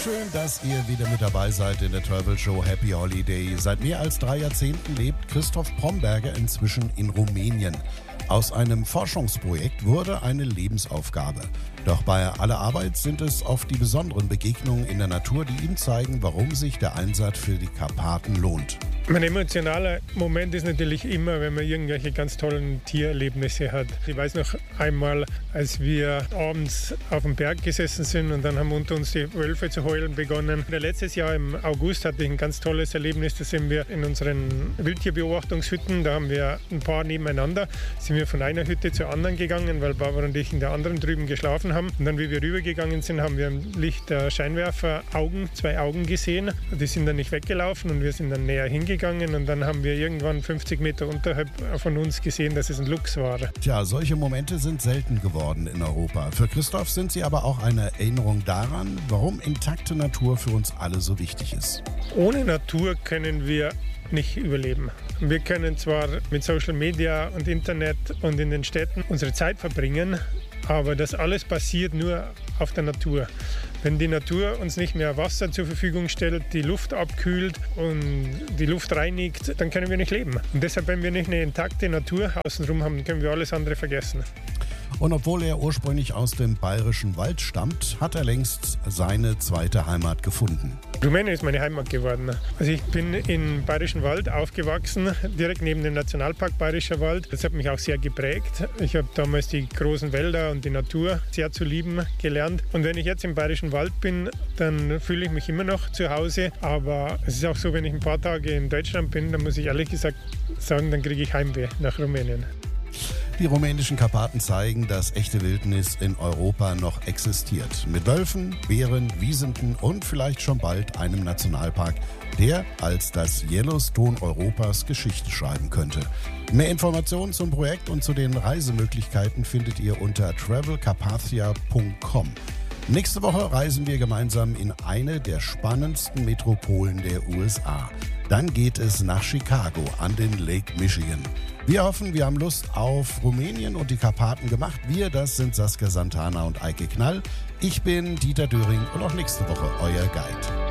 Schön, dass ihr wieder mit dabei seid in der Travel Show Happy Holiday. Seit mehr als 3 Jahrzehnten lebt Christoph Bromberger inzwischen in Rumänien. Aus einem Forschungsprojekt wurde eine Lebensaufgabe. Doch bei aller Arbeit sind es oft die besonderen Begegnungen in der Natur, die ihm zeigen, warum sich der Einsatz für die Karpaten lohnt. Mein emotionaler Moment ist natürlich immer, wenn man irgendwelche ganz tollen Tiererlebnisse hat. Ich weiß noch einmal, als wir abends auf dem Berg gesessen sind und dann haben unter uns die Wölfe zu heulen begonnen. Letztes Jahr im August hatte ich ein ganz tolles Erlebnis. Da sind wir in unseren Wildtierbeobachtungshütten, da haben wir ein paar nebeneinander, sind wir von einer Hütte zur anderen gegangen, weil Barbara und ich in der anderen drüben geschlafen haben. Und dann, wie wir rübergegangen sind, haben wir im Licht der Scheinwerfer zwei Augen gesehen. Die sind dann nicht weggelaufen und wir sind dann näher hingegangen. Und dann haben wir irgendwann 50 Meter unterhalb von uns gesehen, dass es ein Luchs war. Tja, solche Momente sind selten geworden in Europa. Für Christoph sind sie aber auch eine Erinnerung daran, warum intakte Natur für uns alle so wichtig ist. Ohne Natur können wir nicht überleben. Wir können zwar mit Social Media und Internet und in den Städten unsere Zeit verbringen, aber das alles basiert nur auf der Natur. Wenn die Natur uns nicht mehr Wasser zur Verfügung stellt, die Luft abkühlt und die Luft reinigt, dann können wir nicht leben. Und deshalb, wenn wir nicht eine intakte Natur außenrum haben, können wir alles andere vergessen. Und obwohl er ursprünglich aus dem Bayerischen Wald stammt, hat er längst seine zweite Heimat gefunden. Rumänien ist meine Heimat geworden. Also ich bin im Bayerischen Wald aufgewachsen, direkt neben dem Nationalpark Bayerischer Wald. Das hat mich auch sehr geprägt. Ich habe damals die großen Wälder und die Natur sehr zu lieben gelernt. Und wenn ich jetzt im Bayerischen Wald bin, dann fühle ich mich immer noch zu Hause. Aber es ist auch so, wenn ich ein paar Tage in Deutschland bin, dann muss ich ehrlich gesagt sagen, dann kriege ich Heimweh nach Rumänien. Die rumänischen Karpaten zeigen, dass echte Wildnis in Europa noch existiert. Mit Wölfen, Bären, Wiesenten und vielleicht schon bald einem Nationalpark, der als das Yellowstone Europas Geschichte schreiben könnte. Mehr Informationen zum Projekt und zu den Reisemöglichkeiten findet ihr unter travelcarpathia.com. Nächste Woche reisen wir gemeinsam in eine der spannendsten Metropolen der USA. Dann geht es nach Chicago an den Lake Michigan. Wir hoffen, wir haben Lust auf Rumänien und die Karpaten gemacht. Wir, das sind Saskia Santana und Eike Knall. Ich bin Dieter Döring und auch nächste Woche euer Guide.